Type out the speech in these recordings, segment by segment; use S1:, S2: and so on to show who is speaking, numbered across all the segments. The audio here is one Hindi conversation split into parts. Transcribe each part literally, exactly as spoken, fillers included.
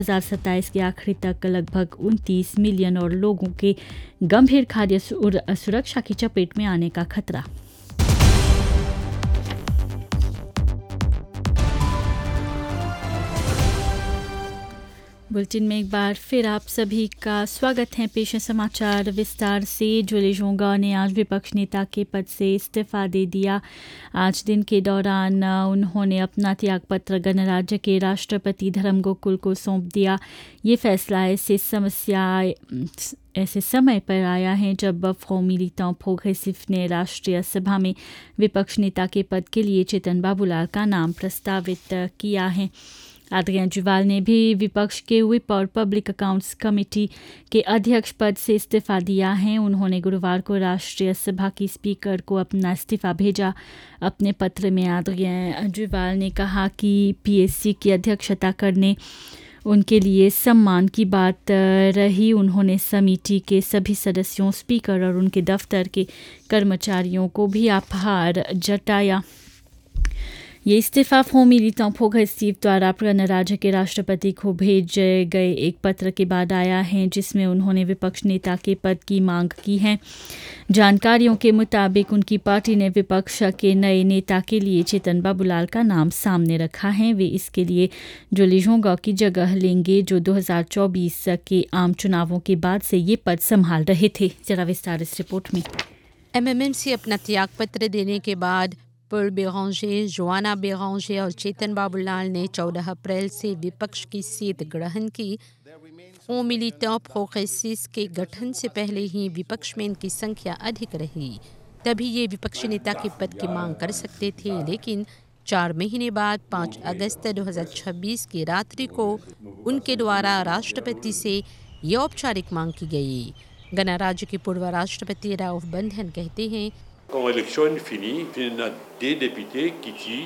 S1: दो हज़ार सत्ताईस के आखिरी तक लगभग उनतीस मिलियन और लोगों के गंभीर खाद्य सु- सुरक्षा की चपेट में आने का खतरा। बुलेटिन में एक बार फिर आप सभी का स्वागत है। पेश है समाचार विस्तार से। जोली जोंगा ने आज विपक्ष नेता के पद से इस्तीफा दे दिया। आज दिन के दौरान उन्होंने अपना त्यागपत्र गणराज्य के राष्ट्रपति धर्मगोकुल को सौंप दिया। ये फैसला ऐसे समस्या ऐसे समय पर आया है जब फ्रंट मिलिटेंट प्रोग्रेसिव ने राष्ट्रीय सभा में विपक्ष नेता के पद के लिए चेतन बाबूलाल का नाम प्रस्तावित किया है। आद्रियान जुवाल ने भी विपक्ष के व्हिप और पब्लिक अकाउंट्स कमेटी के अध्यक्ष पद से इस्तीफा दिया है। उन्होंने गुरुवार को राष्ट्रीय सभा की स्पीकर को अपना इस्तीफा भेजा। अपने पत्र में आद्रियान जुवाल ने कहा कि पीएससी की अध्यक्षता करने उनके लिए सम्मान की बात रही। उन्होंने समिति के सभी सदस्यों, स्पीकर और उनके दफ्तर के कर्मचारियों को भी आभार जताया। ये इस्तीफा फ्रंट मिलिटेंट प्रोग्रेसिव द्वारा गणराज्य के राष्ट्रपति को भेजे गए एक पत्र के बाद आया है, जिसमें उन्होंने विपक्ष नेता के पद की मांग की है। जानकारियों के मुताबिक उनकी पार्टी ने विपक्ष के नए नेता के लिए चेतन बाबूलाल का नाम सामने रखा है। वे इसके लिए जोली जोंगा की जगह लेंगे, जो दो हज़ार चौबीस के आम चुनावों के बाद से ये पद संभाल रहे थे। जरा विस्तार इस रिपोर्ट में।
S2: एमएमएमसी अपना त्यागपत्र देने के बाद पॉल बेरांजे, जोआना बेरांजे और चेतन बाबूलाल ने चौदह अप्रैल से विपक्ष की सीट ग्रहण की। फ्रंट मिलिटेंट प्रोग्रेसिव के गठन से पहले ही विपक्ष में इनकी संख्या अधिक रही, तभी ये विपक्षी नेता के पद की मांग कर सकते थे। लेकिन चार महीने बाद पाँच अगस्त दो हज़ार छब्बीस की रात्रि को उनके द्वारा राष्ट्रपति से ये औपचारिक मांग की गई। गणराज्य के पूर्व राष्ट्रपति राव बंधन कहते हैं,
S3: Quand l'élection est finie, il y a des députés qui disent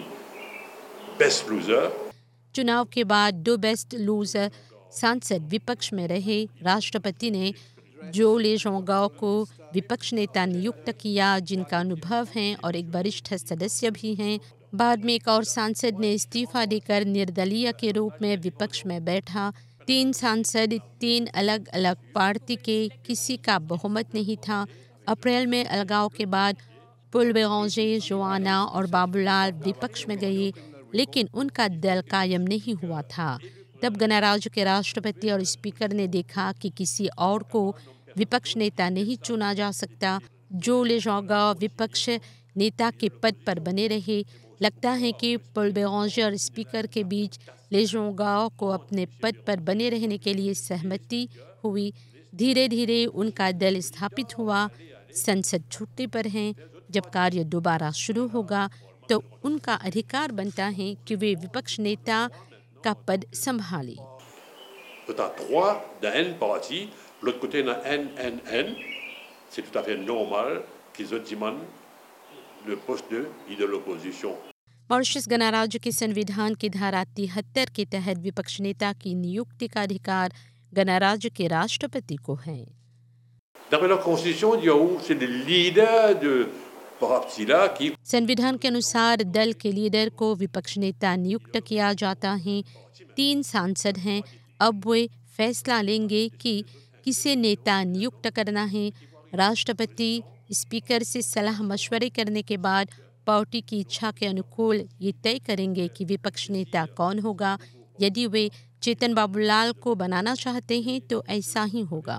S3: best loser.
S2: चुनाव के बाद दो बेस्ट लूजर सांसद विपक्ष में रहे। राष्ट्रपति ने जोली जोंगा को विपक्ष नेता नियुक्त किया, जिनका अनुभव है और एक वरिष्ठ सदस्य भी हैं। बाद में एक और सांसद ने इस्तीफा देकर निर्दलीय के रूप में विपक्ष में बैठा। तीन सांसद, तीन अलग अलग पार्टी के, किसी का बहुमत नहीं था। अप्रैल में अलगाव के बाद पॉल बेरांजे, जोआना और बाबूलाल विपक्ष में गए, लेकिन उनका दल कायम नहीं हुआ था। तब गणराज्य के राष्ट्रपति और स्पीकर ने देखा कि किसी और को विपक्ष नेता नहीं चुना जा सकता। जोली जोंगा विपक्ष नेता के पद पर बने रहे। लगता है कि पॉल बेरांजे और स्पीकर के बीच ले जोंगा को अपने पद पर बने रहने के लिए सहमति हुई। धीरे धीरे उनका दल स्थापित हुआ। संसद छुट्टी पर हैं। जब कार्य दोबारा शुरू होगा तो उनका अधिकार बनता है कि वे विपक्ष नेता का पद संभालें।
S3: Tu as trois d'un N parti, l'autre côté d'un N N N. C'est tout à fait normal qu'ils demandent le poste de leader de l'opposition.
S2: Mauritius गणराज्य के संविधान की धारा तिहत्तर के तहत विपक्ष नेता की नियुक्ति का अधिकार गणराज्य के राष्ट्रपति को है।
S3: D'après la constitution, il y a où c'est le leader de parti là qui
S2: संविधान के अनुसार दल के लीडर को विपक्ष नेता नियुक्त किया जाता है। तीन सांसद हैं। अब वे फैसला लेंगे कि किसे नेता नियुक्त करना है। राष्ट्रपति स्पीकर से सलाह मशवरे करने के बाद पार्टी की इच्छा के अनुकूल ये तय करेंगे कि विपक्ष नेता कौन होगा। यदि वे चेतन बाबूलाल को बनाना चाहते हैं तो ऐसा ही होगा।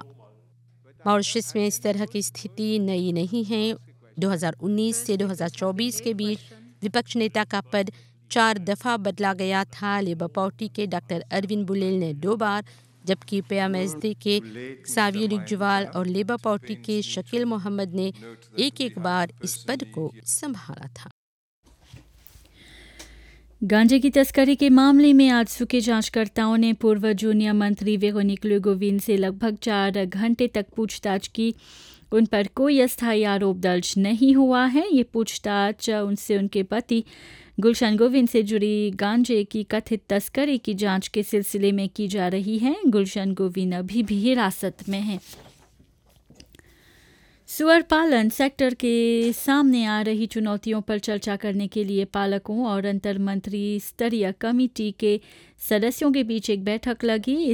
S2: मॉरिशस में इस तरह की स्थिति नई नहीं है। दो हज़ार उन्नीस से दो हज़ार चौबीस के बीच विपक्ष नेता का पद चार दफ़ा बदला गया था। लेबर पार्टी के डॉक्टर अरविंद बुलेल ने दो बार, जबकि पीएमएसडी के सावियो लिगजुवाल और लेबर पार्टी के शकील मोहम्मद ने एक एक बार इस पद को संभाला था।
S1: गांजे की तस्करी के मामले में आजसू के जांचकर्ताओं ने पूर्व जूनियर मंत्री वेरोनिक लुगोविन से लगभग चार घंटे तक पूछताछ की। उन पर कोई अस्थायी आरोप दर्ज नहीं हुआ है। ये पूछताछ उनसे उनके पति गुलशन गोविंद से जुड़ी गांजे की कथित तस्करी की जांच के सिलसिले में की जा रही है। गुलशन गोविंद अभी भी हिरासत में हैं। सुअर पालन सेक्टर के सामने आ रही चुनौतियों पर चर्चा करने के लिए पालकों और अंतर मंत्री स्तरीय कमेटी के सदस्यों के बीच एक बैठक लगी।